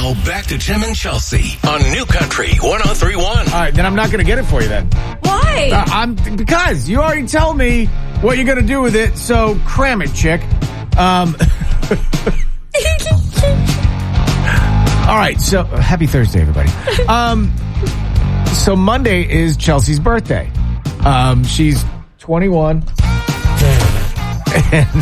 Now back to Tim and Chelsea on New Country 103.1. All right, then I'm not going to get it for you then. Why? Because you already told me what you're going to do with it, so cram it, chick. All right, so happy Thursday, everybody. So Monday is Chelsea's birthday. She's 21. And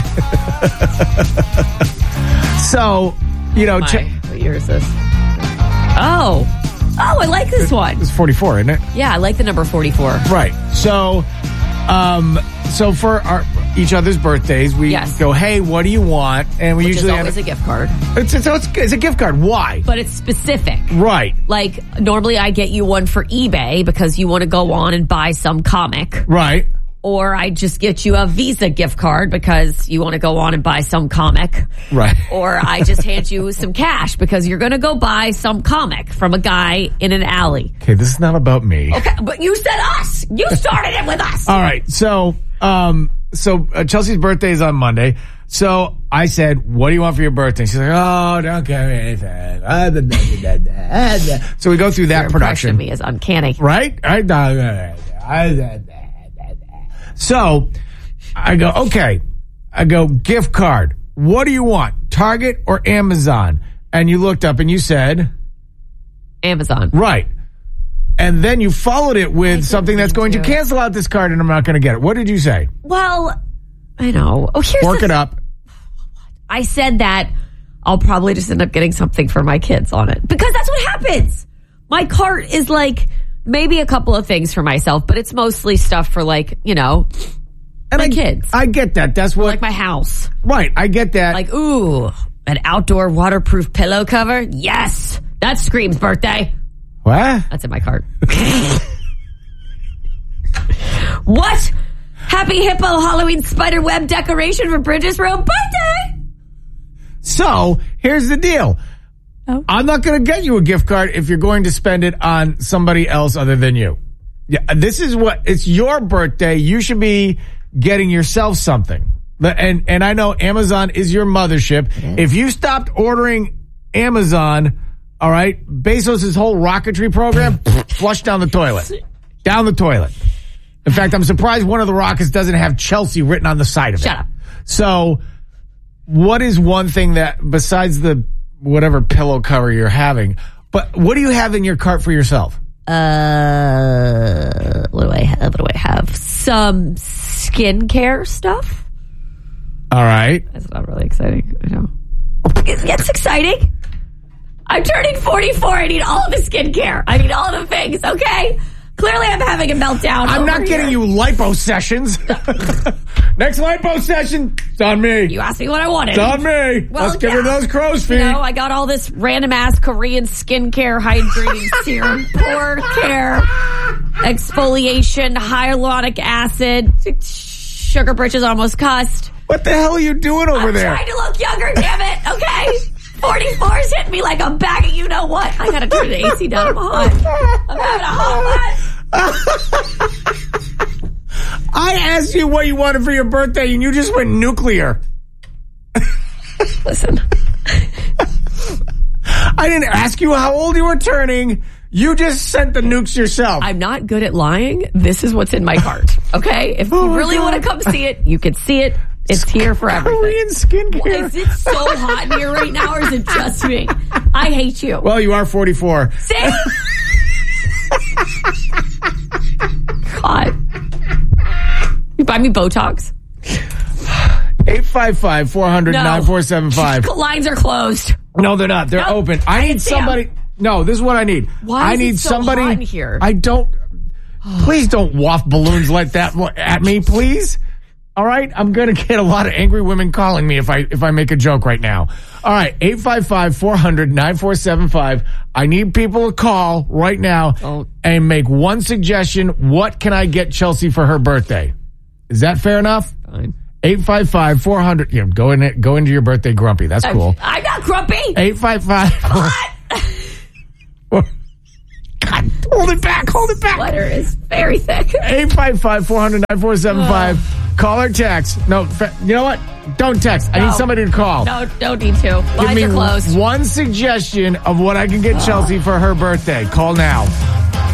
so, what year is this? Oh, I like this one. It's 44, isn't it? Yeah, I like the number 44. Right. So for each other's birthdays, we go, hey, what do you want? And we usually always a gift card. It's a gift card. Why? But it's specific. Right. Like, normally I get you one for eBay because you want to go on and buy some comic. Right. Or I just get you a Visa gift card because you want to go on and buy some comic. Right. Or I just hand you some cash because you're going to go buy some comic from a guy in an alley. Okay, this is not about me. Okay, but you said us. You started it with us. All right. So Chelsea's birthday is on Monday. So I said, what do you want for your birthday? She's like, oh, don't give me anything. So we go through that your production. Of me is uncanny. Right? So I go, okay. I go, gift card. What do you want? Target or Amazon? And you looked up and you said? Amazon. Right. And then you followed it with something that's going to cancel out this card and I'm not going to get it. What did you say? Well, I know. Oh, here's Work it up. I said that I'll probably just end up getting something for my kids on it. Because that's what happens. My cart is like maybe a couple of things for myself, but it's mostly stuff for like, my kids. I get that. That's what... Like my house. Right. I get that. Like, ooh, an outdoor waterproof pillow cover? Yes. That screams birthday. What? That's in my cart. What? Happy Hippo Halloween spider web decoration for Bridges Road birthday. So, here's the deal. Oh. I'm not going to get you a gift card if you're going to spend it on somebody else other than you. Yeah, it's your birthday. You should be getting yourself something. And I know Amazon is your mothership. If you stopped ordering Amazon, all right, Bezos' whole rocketry program, flush down the toilet. Down the toilet. In fact, I'm surprised one of the rockets doesn't have Chelsea written on the side of it. Shut up. So, what is one thing that, besides the whatever pillow cover you're having, but what do you have in your cart for yourself? What do I have? Some skincare stuff. All right. That's not really exciting. I know. It's exciting. I'm turning 44. I need all of the skincare. I need all of the things, okay? Clearly I'm having a meltdown. I'm not getting you lipo sessions. Next lipo session, it's on me. You asked me what I wanted. It's on me. Well, let's get rid of those crow's feet. I got all this random ass Korean skincare, hydrating serum, pore care, exfoliation, hyaluronic acid, sugar britches almost cussed. What the hell are you doing over there? I'm trying to look younger, damn it, okay? 44's hitting me like a bag of you-know-what. I gotta turn the AC down. I'm hot. I'm having a hot one. I asked you what you wanted for your birthday, and you just went nuclear. Listen. I didn't ask you how old you were turning. You just sent the nukes yourself. I'm not good at lying. This is what's in my cart, okay? If you really want to come see it, you can see it. It's here for everything. Korean skincare. Is it so hot in here right now, or is it just me? I hate you. Well, you are 44. See? God. You buy me Botox? 855-400-9475. Lines are closed. No, they're not. They're open. I need somebody. No, this is what I need. Why is it so hot in here? I don't. Please don't waft balloons like that at me, please. All right, I'm going to get a lot of angry women calling me if I make a joke right now. All right, 855-400-9475. I need people to call right now and make one suggestion. What can I get Chelsea for her birthday? Is that fair enough? Fine. 855-400. Yeah, go into your birthday grumpy. That's cool. I'm not grumpy. 855. God, hold it back. Sweater is very thick. 855-400-9475. Call or text. No, you know what? Don't text. I need somebody to call. No, don't need to. Lines are closed. One suggestion of what I can get Chelsea for her birthday. Call now.